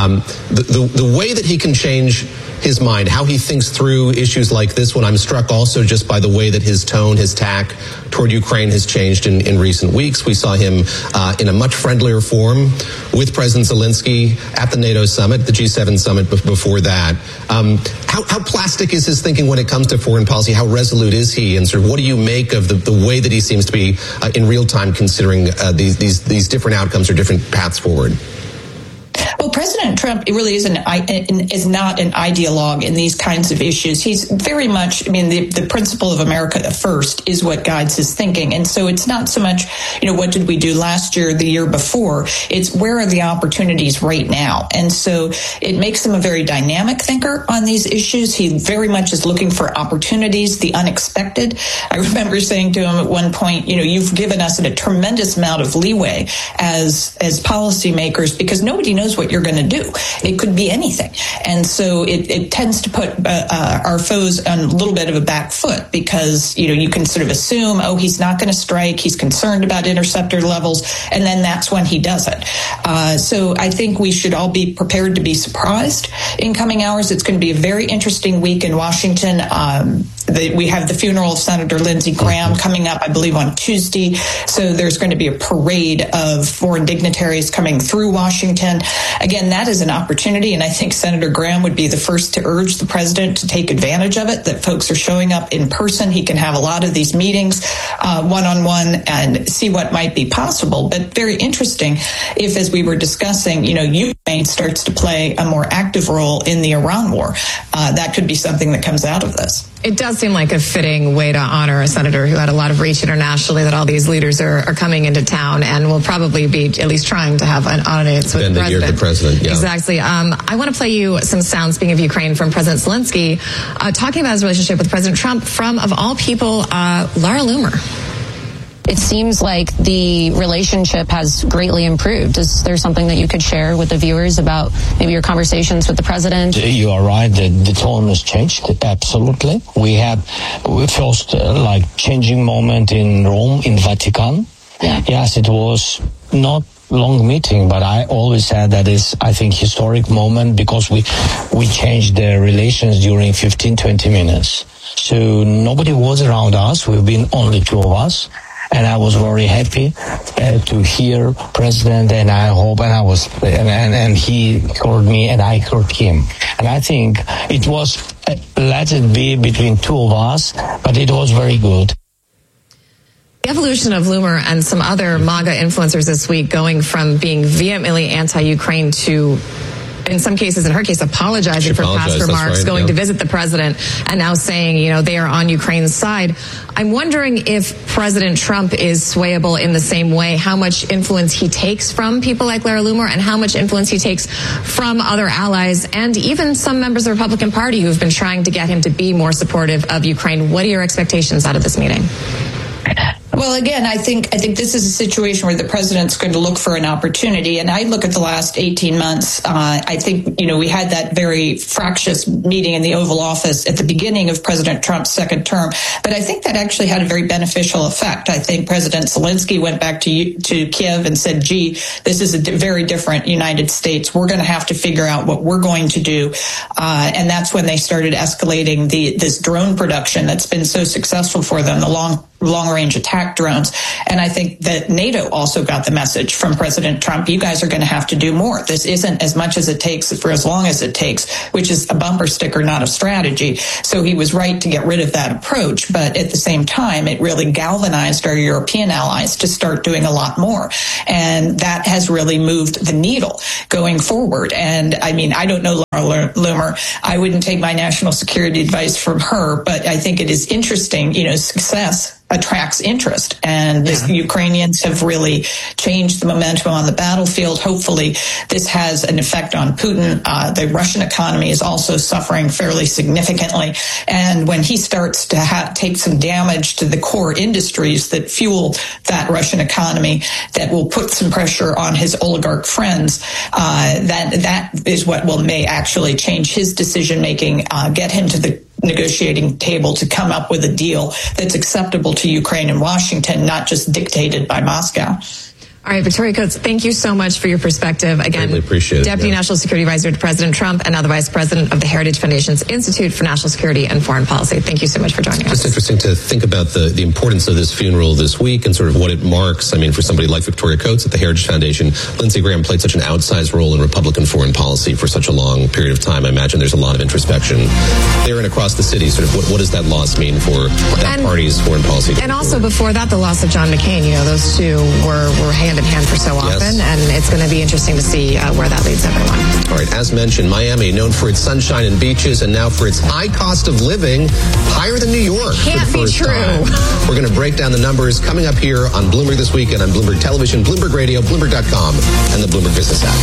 the way that he can change his mind, how he thinks through issues like this one. I'm struck also just by the way that his tone, his tack toward Ukraine has changed in recent weeks. We saw him in a much friendlier form with President Zelensky at the NATO summit, the G7 summit before that. How plastic is his thinking when it comes to foreign policy? How resolute is he? And sort of what do you make of the way that he seems to be in real time considering these different outcomes or different paths forward? Well, President Trump really is not an ideologue in these kinds of issues. He's very much, the principle of America first is what guides his thinking. And so it's not so much, what did we do last year, the year before? It's where are the opportunities right now? And so it makes him a very dynamic thinker on these issues. He very much is looking for opportunities, the unexpected. I remember saying to him at one point, you've given us a tremendous amount of leeway as policymakers because nobody knows what you're going to do. It could be anything. And so it tends to put our foes on a little bit of a back foot because, you can sort of assume, he's not going to strike. He's concerned about interceptor levels. And then that's when he does it. So I think we should all be prepared to be surprised in coming hours. It's going to be a very interesting week in Washington. We have the funeral of Senator Lindsey Graham coming up, I believe, on Tuesday. So there's going to be a parade of foreign dignitaries coming through Washington. Again, that is an opportunity, and I think Senator Graham would be the first to urge the president to take advantage of it, that folks are showing up in person. He can have a lot of these meetings one-on-one and see what might be possible. But very interesting if, as we were discussing, Ukraine starts to play a more active role in the Iran war. That could be something that comes out of this. It does seem like a fitting way to honor a senator who had a lot of reach internationally, that all these leaders are coming into town and will probably be at least trying to have an audience with the president. Yeah. Exactly. I want to play you some sound, speaking of Ukraine, from President Zelensky, talking about his relationship with President Trump from, of all people, Laura Loomer. It seems like the relationship has greatly improved. Is there something that you could share with the viewers about maybe your conversations with the president? You are right. The tone has changed. Absolutely. We first changing moment in Rome, in Vatican. Yeah. Yes, it was not long meeting, but I always said that is, I think, historic moment because we changed the relations during 15-20 minutes. So nobody was around us. We've been only two of us. And I was very happy to hear President, and I hope, and he heard me, and I heard him. And I think it was, let it be between two of us, but it was very good. The evolution of Loomer and some other MAGA influencers this week going from being vehemently anti-Ukraine to in some cases, in her case, apologizing for past remarks, going to visit the president, and now saying, they are on Ukraine's side. I'm wondering if President Trump is swayable in the same way, how much influence he takes from people like Lara Loomer and how much influence he takes from other allies and even some members of the Republican Party who have been trying to get him to be more supportive of Ukraine. What are your expectations out of this meeting? Well, again, I think this is a situation where the president's going to look for an opportunity. And I look at the last 18 months. I think, we had that very fractious meeting in the Oval Office at the beginning of President Trump's second term. But I think that actually had a very beneficial effect. I think President Zelensky went back to Kiev and said, gee, this is a very different United States. We're going to have to figure out what we're going to do. And that's when they started escalating this drone production that's been so successful for them, the long-range attack drones. And I think that NATO also got the message from President Trump, you guys are going to have to do more. This isn't as much as it takes for as long as it takes, which is a bumper sticker, not a strategy. So he was right to get rid of that approach. But at the same time, it really galvanized our European allies to start doing a lot more. And that has really moved the needle going forward. And I mean, I don't know Lara Loomer. I wouldn't take my national security advice from her, but I think it is interesting, success attracts interest. And the Ukrainians have really changed the momentum on the battlefield. Hopefully, this has an effect on Putin. The Russian economy is also suffering fairly significantly. And when he starts to take some damage to the core industries that fuel that Russian economy, that will put some pressure on his oligarch friends, that is what may actually change his decision-making, get him to the negotiating table to come up with a deal that's acceptable to Ukraine and Washington, not just dictated by Moscow. All right, Victoria Coates, thank you so much for your perspective. Again, really appreciate it. Deputy National Security Advisor to President Trump and now the Vice President of the Heritage Foundation's Institute for National Security and Foreign Policy. Thank you so much for joining us. It's interesting to think about the importance of this funeral this week and sort of what it marks. I mean, for somebody like Victoria Coates at the Heritage Foundation, Lindsey Graham played such an outsized role in Republican foreign policy for such a long period of time. I imagine there's a lot of introspection there and across the city. Sort of what does that loss mean for that party's foreign policy? And also before that, the loss of John McCain. Those two were hand in hand for so often. And it's going to be interesting to see where that leads everyone. All right, as mentioned, Miami, known for its sunshine and beaches, and now for its high cost of living, higher than New York. Can't be true. We're going to break down the numbers coming up here on Bloomberg This Weekend on Bloomberg Television, Bloomberg Radio, Bloomberg.com, and the Bloomberg Business app.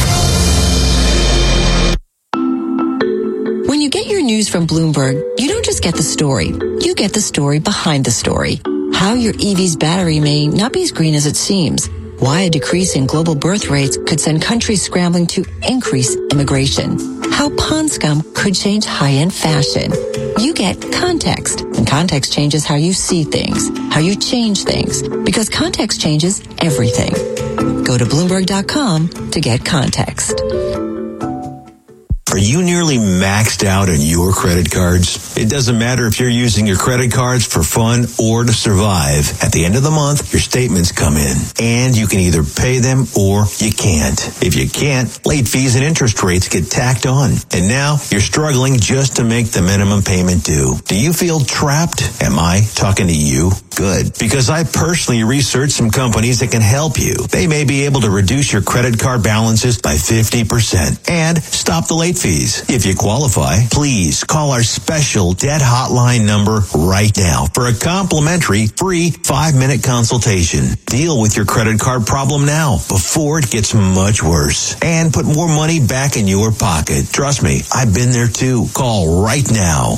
When you get your news from Bloomberg, you don't just get the story. You get the story behind the story. How your EV's battery may not be as green as it seems. Why a decrease in global birth rates could send countries scrambling to increase immigration. How pond scum could change high-end fashion. You get context, and context changes how you see things, how you change things, because context changes everything. Go to Bloomberg.com to get context. Are you nearly maxed out on your credit cards? It doesn't matter if you're using your credit cards for fun or to survive. At the end of the month, your statements come in, and you can either pay them or you can't. If you can't, late fees and interest rates get tacked on. And now you're struggling just to make the minimum payment due. Do you feel trapped? Am I talking to you? Good. Because I personally researched some companies that can help you. They may be able to reduce your credit card balances by 50% and stop the late fees. If you qualify, please call our special debt hotline number right now for a complimentary free 5-minute consultation. Deal with your credit card problem now before it gets much worse and put more money back in your pocket. Trust me, I've been there too. Call right now.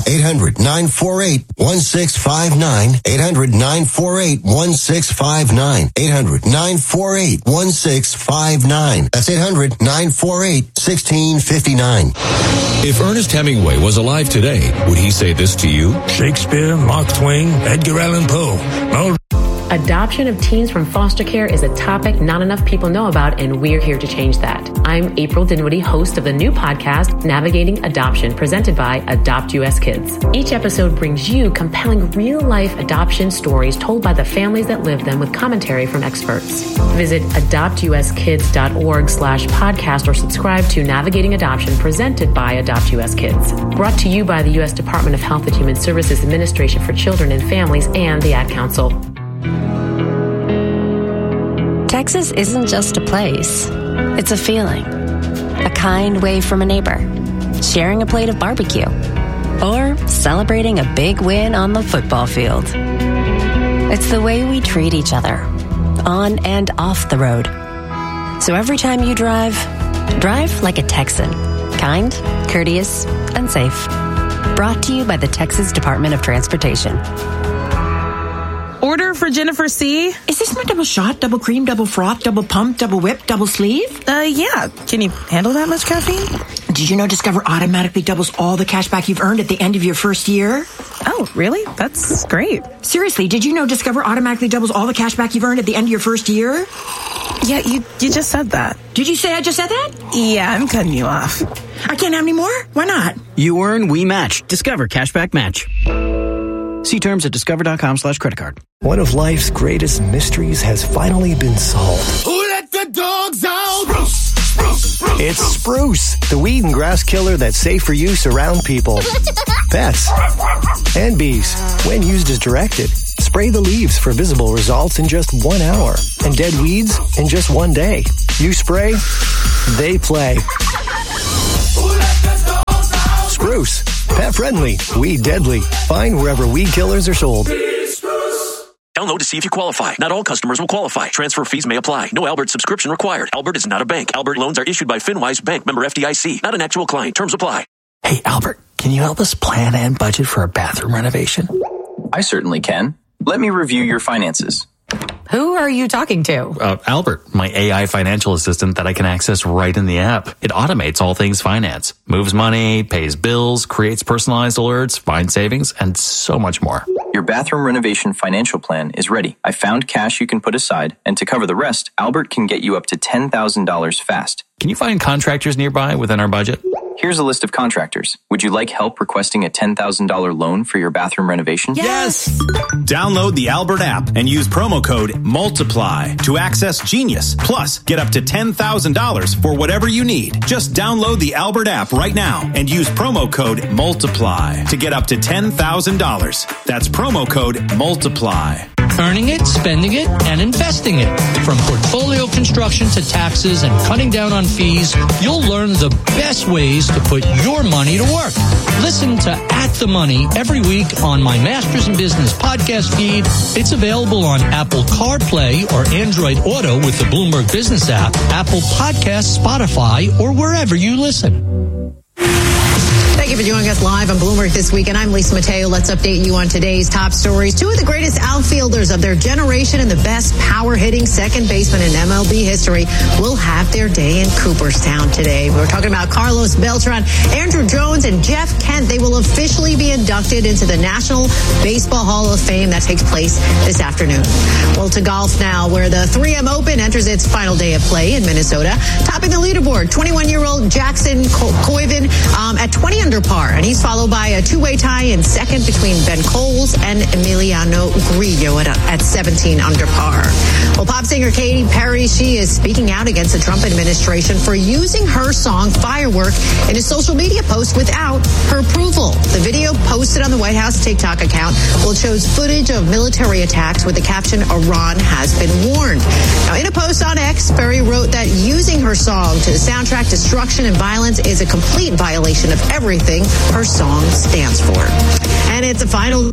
800-948-1659. 800-948-1659. 800-948-1659. That's 800-948-1659. If Ernest Hemingway was alive today, would he say this to you? Shakespeare, Mark Twain, Edgar Allan Poe. No. Adoption of teens from foster care is a topic not enough people know about, and we're here to change that. I'm April Dinwiddie, host of the new podcast, Navigating Adoption, presented by Adopt US Kids. Each episode brings you compelling real-life adoption stories told by the families that live them with commentary from experts. Visit adoptuskids.org/podcast or subscribe to Navigating Adoption, presented by Adopt US Kids. Brought to you by the U.S. Department of Health and Human Services Administration for Children and Families and the Ad Council. Texas isn't just a place, it's a feeling. a kind wave from a neighbor, sharing a plate of barbecue, or celebrating a big win on the football field. It's the way we treat each other, on and off the road. So every time you drive like a Texan. Kind, courteous, and safe. Brought to you by the Texas Department of Transportation. Order for Jennifer C. Is this my double shot, double cream, double froth, double pump, double whip, double sleeve? Yeah. Can you handle that much caffeine? Did you know Discover automatically doubles all the cash back you've earned at the end of your first year? Oh, really? That's great. Seriously, did you know Discover automatically doubles all the cash back you've earned at the end of your first year? Yeah, you just said that. Did you say I just said that? Yeah, I'm cutting you off. I can't have any more? Why not? You earn, we match. Discover Cashback Match. See terms at discover.com/creditcard. One of life's greatest mysteries has finally been solved. Who let the dogs out? Spruce. It's Spruce, the weed and grass killer that's safe for use around people, pets, and bees. When used as directed, spray the leaves for visible results in just 1 hour and dead weeds in just 1 day. You spray, they play. Spruce, pet friendly, weed deadly. Find wherever weed killers are sold. Download to see if you qualify. Not all customers will qualify. Transfer fees may apply. No Albert subscription required. Albert is not a bank. Albert loans are issued by FinWise Bank, member FDIC. Not an actual client. Terms apply. Hey, Albert, can you help us plan and budget for a bathroom renovation? I certainly can. Let me review your finances. Who are you talking to? Albert, my AI financial assistant that I can access right in the app. It automates all things finance, moves money, pays bills, creates personalized alerts, finds savings, and so much more. Your bathroom renovation financial plan is ready. I found cash you can put aside, and to cover the rest, Albert can get you up to $10,000 fast. Can you find contractors nearby within our budget? Here's a list of contractors. Would you like help requesting a $10,000 loan for your bathroom renovation? Yes! Download the Albert app and use promo code MULTIPLY to access Genius. Plus, get up to $10,000 for whatever you need. Just download the Albert app right now and use promo code MULTIPLY to get up to $10,000. That's promo code MULTIPLY. Earning it, spending it, and investing it. From portfolio construction to taxes and cutting down on fees, you'll learn the best ways to put your money to work. Listen to At the Money every week on my Masters in Business podcast feed. It's available on Apple CarPlay or Android Auto with the Bloomberg Business app, Apple Podcasts, Spotify, or wherever you listen. Thank you for joining us live on Bloomberg This Week, and I'm Lisa Mateo. Let's update you on today's top stories. Two of the greatest outfielders of their generation and the best power-hitting second baseman in MLB history will have their day in Cooperstown today. We're talking about Carlos Beltran, Andrew Jones, and Jeff Kent. They will officially be inducted into the National Baseball Hall of Fame. That takes place this afternoon. Well, to golf now, where the 3M Open enters its final day of play in Minnesota. Topping the leaderboard, 21-year-old Jackson Koivin at 20 under par, and he's followed by a two-way tie in second between Ben Coles and Emiliano Grillo at 17 under par. Well, pop singer Katy Perry, she is speaking out against the Trump administration for using her song Firework in a social media post without her approval. The video posted on the White House TikTok account shows footage of military attacks with the caption, "Iran has been warned." Now, in a post on X, Perry wrote that using her song to soundtrack destruction and violence is a complete violation of everything her song stands for. And it's a final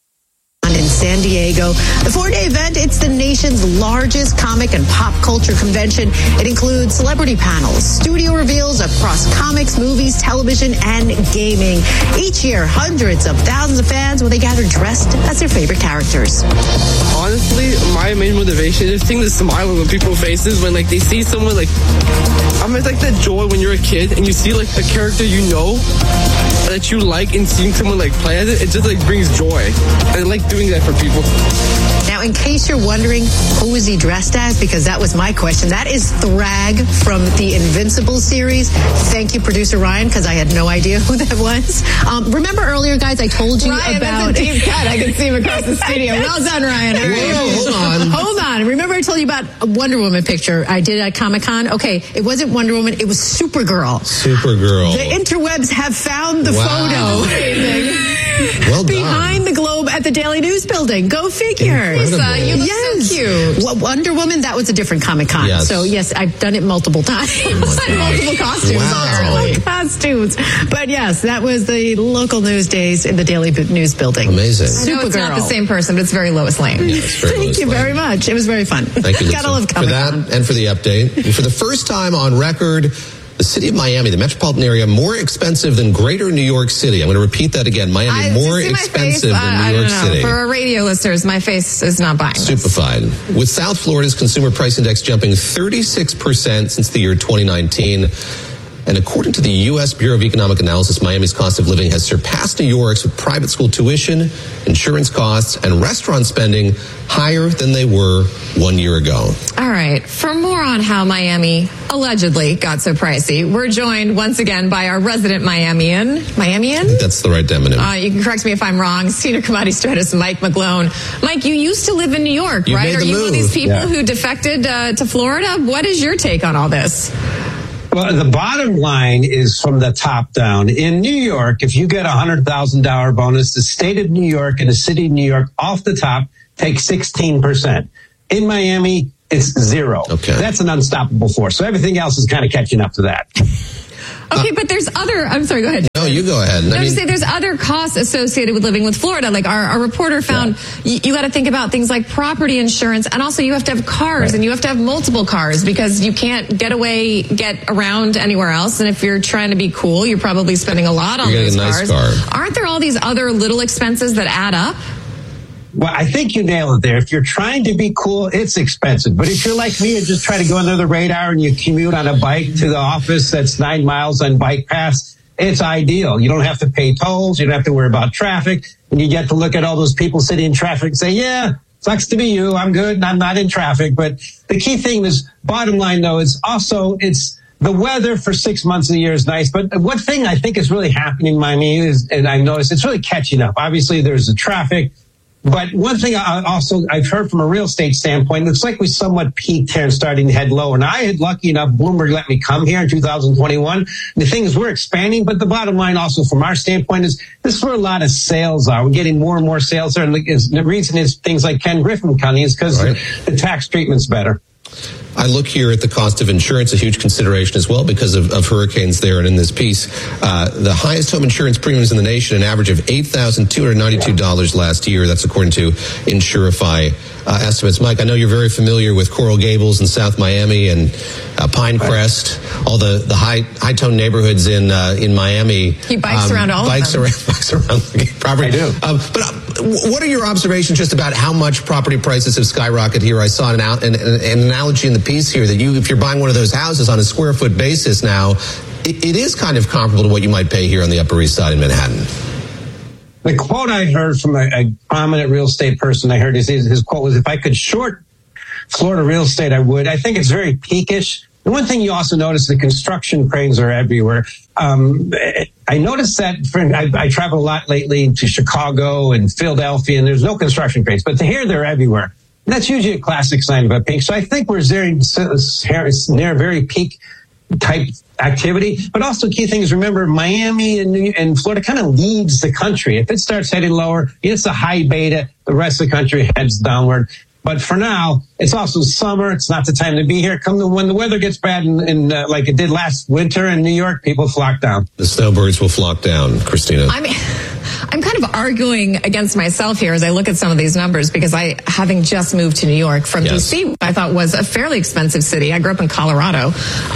in San Diego. The 4-day event, it's the nation's largest comic and pop culture convention. It includes celebrity panels, studio reveals across comics, movies, television, and gaming. Each year, hundreds of thousands of fans, they gather dressed as their favorite characters. Honestly, my main motivation is seeing the smile on people's faces when, they see someone, it's like that joy when you're a kid and you see, a character you know that you like, and seeing someone, play as it just, brings joy. I like doing that for people. Now, in case you're wondering, who is he dressed as? Because that was my question. That is Thrag from the Invincible series. Thank you, producer Ryan, because I had no idea who that was. Remember earlier, guys, I told you Ryan, about... That's a deep cut. I can see him across the studio. Well done, Ryan. Whoa, hold on. Remember I told you about a Wonder Woman picture I did at Comic-Con? Okay, it wasn't Wonder Woman. It was Supergirl. Supergirl. The interwebs have found the photo. Well done. Behind the globe at the Daily News building. Go figure. Lisa, you look so cute. Well, Wonder Woman, that was a different Comic-Con. Yes. So, yes, I've done it multiple times. Multiple costumes. Wow. Multiple costumes. But, yes, that was the local news days in the Daily News building. Amazing. I know it's not the same person, but it's very Lois Lane. Yeah, it's very Thank Lois you Lane. very much. It was very fun. Thank you, Lisa, Gotta love for that Comic-Con. and for the update. And for the first time on record, the city of Miami, the metropolitan area, more expensive than greater New York City. I'm going to repeat that again. Miami, more expensive than New York City. For our radio listeners, my face is not buying this. Stupefied. With South Florida's consumer price index jumping 36% since the year 2019. And according to the U.S. Bureau of Economic Analysis, Miami's cost of living has surpassed New York's, with private school tuition, insurance costs, and restaurant spending higher than they were 1 year ago. All right. For more on how Miami allegedly got so pricey, we're joined once again by our resident Miamian. That's the right demonym. You can correct me if I'm wrong. Senior commodity strategist Mike McGlone. Mike, you used to live in New York, You right? made Are the you one of move. these people Yeah. who defected to Florida? What is your take on all this? Well, the bottom line is from the top down. In New York, if you get a $100,000 bonus, the state of New York and the city of New York off the top take 16%. In Miami, it's 0. Okay. That's an unstoppable force. So everything else is kind of catching up to that. Okay, but there's other, I'm sorry, go ahead. No, you go ahead. No, to say there's other costs associated with living with Florida. Like our reporter found, you got to think about things like property insurance, and also you have to have cars, and you have to have multiple cars because you can't get around anywhere else. And if you're trying to be cool, you're probably spending a lot on You're those getting a cars. nice car. Aren't there all these other little expenses that add up? Well, I think you nailed it there. If you're trying to be cool, it's expensive. But if you're like me and just try to go under the radar and you commute on a bike to the office that's 9 miles on Bike Pass, it's ideal. You don't have to pay tolls. You don't have to worry about traffic. And you get to look at all those people sitting in traffic and say, yeah, sucks to be you. I'm good and I'm not in traffic. But the key thing is, bottom line, though, it's the weather for 6 months of the year is nice. But one thing I think is really happening in Miami is, and I've noticed, it's really catching up. Obviously, there's the traffic. But one thing I've heard from a real estate standpoint, it looks like we somewhat peaked here and starting to head lower. Now, I had lucky enough, Bloomberg let me come here in 2021. The thing is, we're expanding, but the bottom line also from our standpoint is this is where a lot of sales are. We're getting more and more sales there. And the reason is things like Ken Griffin County is because the tax treatment's better. I look here at the cost of insurance, a huge consideration as well because of hurricanes there. And in this piece, the highest home insurance premiums in the nation, an average of $8,292 last year. That's according to Insurify estimates. Mike, I know you're very familiar with Coral Gables and South Miami and Pinecrest, all the high-tone neighborhoods in Miami. He bikes around all of them. Bikes around the property. I do. But what are your observations just about how much property prices have skyrocketed here? I saw an analogy in the piece here that if you're buying one of those houses on a square foot basis now, it is kind of comparable to what you might pay here on the Upper East Side in Manhattan. The quote I heard from a prominent real estate person, I heard his quote was, if I could short Florida real estate, I would. I think it's very peakish. The one thing you also notice, the construction cranes are everywhere. I noticed that I travel a lot lately to Chicago and Philadelphia, and there's no construction cranes, but here they're everywhere. And that's usually a classic sign of a peak. So I think we're near very peak type activity. But also key thing is, remember, Miami and Florida kind of leads the country. If it starts heading lower, it's a high beta. The rest of the country heads downward. But for now, it's also summer. It's not the time to be here. When the weather gets bad, like it did last winter in New York, people flock down. The snowbirds will flock down, Christina. I'm kind of arguing against myself here as I look at some of these numbers because having just moved to New York from D.C., I thought was a fairly expensive city. I grew up in Colorado.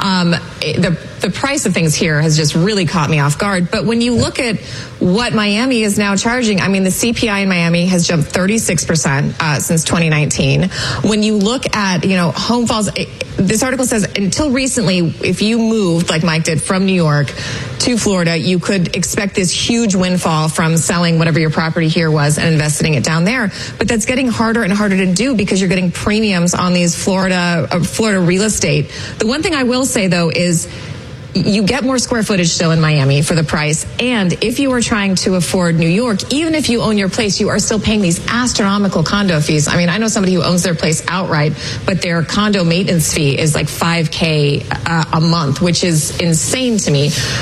The price of things here has just really caught me off guard. But when you look at what Miami is now charging, I mean, the CPI in Miami has jumped 36% since 2019. When you look at, home falls, this article says until recently, if you moved, like Mike did, from New York to Florida, you could expect this huge windfall from selling whatever your property here was and investing it down there. But that's getting harder and harder to do because you're getting premiums on these Florida real estate. The one thing I will say, though, is you get more square footage still in Miami for the price. And if you are trying to afford New York, even if you own your place, you are still paying these astronomical condo fees. I mean, I know somebody who owns their place outright, but their condo maintenance fee is like $5,000 a month, which is insane to me.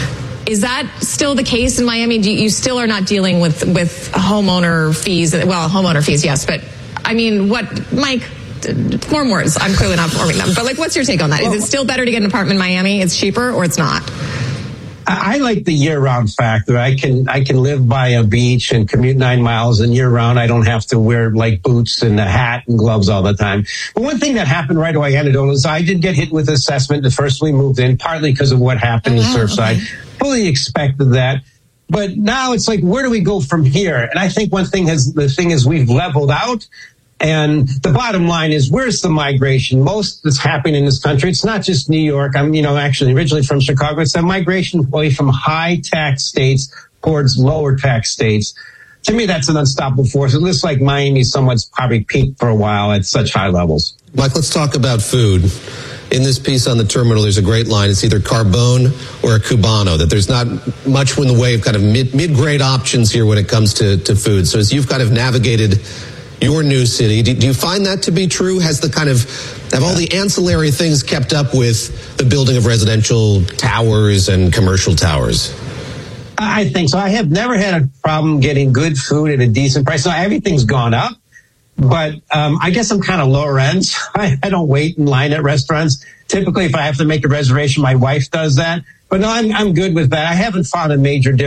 Is that still the case in Miami? You still are not dealing with homeowner fees? Well, homeowner fees, yes. But, I mean, Mike, form words. I'm clearly not forming them. But, what's your take on that? Is it still better to get an apartment in Miami? It's cheaper, or it's not? I like the year-round factor. I can live by a beach and commute 9 miles, and year-round I don't have to wear boots and a hat and gloves all the time. But one thing that happened right away, anecdotal, is I did get hit with assessment the first we moved in, partly because of what happened in Surfside. Okay. Fully expected that. But now it's where do we go from here? And I think the thing is we've leveled out. And the bottom line is, where's the migration? Most that's happening in this country, it's not just New York. I'm, actually originally from Chicago. It's a migration away from high tax states towards lower tax states. To me, that's an unstoppable force. It looks like Miami somewhat's probably peaked for a while at such high levels. Mike, let's talk about food. In this piece on the terminal, there's a great line. It's either Carbone or a Cubano, that there's not much in the way of kind of mid-grade options here when it comes to food. So as you've kind of navigated your new city, do you find that to be true? Have all the ancillary things kept up with the building of residential towers and commercial towers? I think so. I have never had a problem getting good food at a decent price. So everything's gone up, but I guess I'm kind of lower end. I don't wait in line at restaurants. Typically, if I have to make a reservation, my wife does that. But no, I'm good with that. I haven't found a major difference.